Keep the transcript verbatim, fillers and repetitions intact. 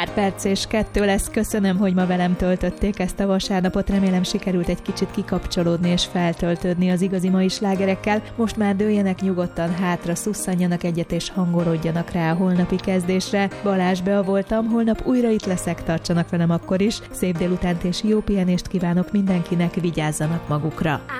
pár perc és kettő lesz. Köszönöm, hogy ma velem töltötték ezt a vasárnapot. Remélem sikerült egy kicsit kikapcsolódni és feltöltődni az igazi mai slágerekkel. Most már dőljenek nyugodtan hátra, szusszanjanak egyet és hangorodjanak rá a holnapi kezdésre. Balázs Bea voltam, holnap újra itt leszek, tartsanak velem akkor is. Szép délutánt és jó pihenést kívánok mindenkinek, vigyázzanak magukra.